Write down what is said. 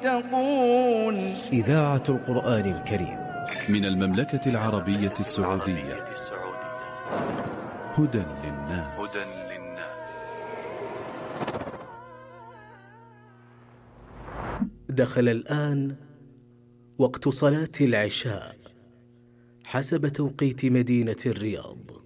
يتقون. إذاعة القرآن الكريم من المملكة العربية السعودية. هدى للناس. دخل الآن وقت صلاة العشاء حسب توقيت مدينة الرياض.